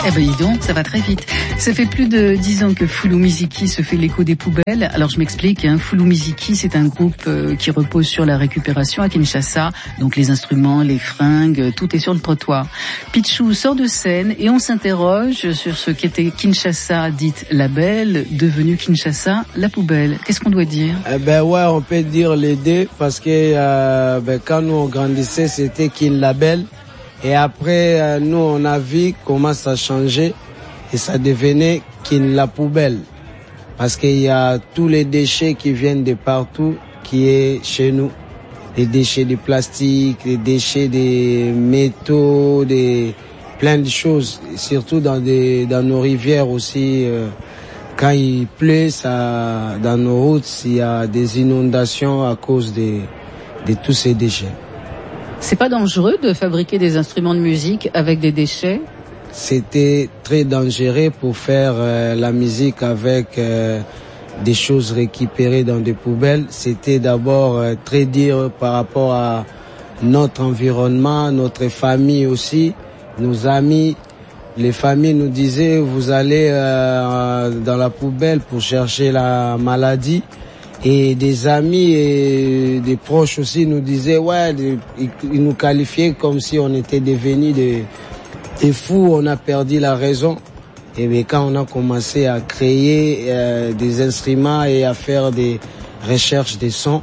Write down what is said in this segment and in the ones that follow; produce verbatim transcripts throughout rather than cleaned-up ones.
Eh ben dis donc, ça va très vite. Ça fait plus de dix ans que Fulu Miziki se fait l'écho des poubelles. Alors je m'explique, hein, Fulu Miziki, c'est un groupe euh, qui repose sur la récupération à Kinshasa. Donc les instruments, les fringues, tout est sur le trottoir. Pichou sort de scène et on s'interroge sur ce qu'était Kinshasa dite la belle, devenu Kinshasa la poubelle. Qu'est-ce qu'on doit dire? Eh ben ouais, on peut dire les deux parce que euh, ben, quand nous on grandissait, c'était Kin la belle. Et après, euh, nous, on a vu comment ça changeait et ça devenait Kin la poubelle. Parce qu'il y a tous les déchets qui viennent de partout qui est chez nous. Les déchets de plastique, les déchets de métaux, des, plein de choses. Surtout dans, des, dans nos rivières aussi. Euh, quand il pleut, ça, dans nos routes, il y a des inondations à cause de, de tous ces déchets. C'est pas dangereux de fabriquer des instruments de musique avec des déchets? C'était très dangereux pour faire euh, la musique avec euh, des choses récupérées dans des poubelles. C'était d'abord euh, très dur par rapport à notre environnement, notre famille aussi, nos amis. Les familles nous disaient, vous allez euh, dans la poubelle pour chercher la maladie. Et des amis et des proches aussi nous disaient, ouais, ils nous qualifiaient comme si on était devenus des, des fous, on a perdu la raison. Et bien quand on a commencé à créer euh, des instruments et à faire des recherches des sons,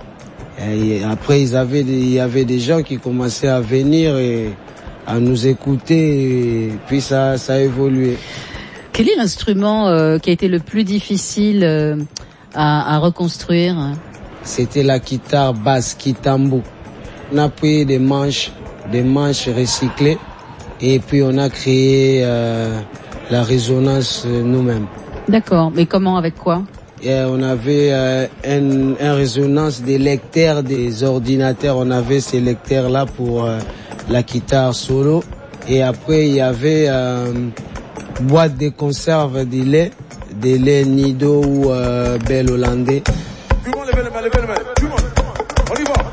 et après ils avaient, il y avait des gens qui commençaient à venir et à nous écouter, et puis ça, ça a évolué. Quel est l'instrument euh, qui a été le plus difficile euh, à, à reconstruire? C'était la guitare basse, kitambo. On a pris des manches, des manches recyclées et puis on a créé euh, la résonance euh, nous-mêmes. D'accord, mais comment, avec quoi? Et on avait euh, une, une résonance des lecteurs des ordinateurs. On avait ces lecteurs-là pour euh, la guitare solo. Et après, il y avait euh, boîte de conserve de lait, des laits Nido ou euh, Bel Hollandais.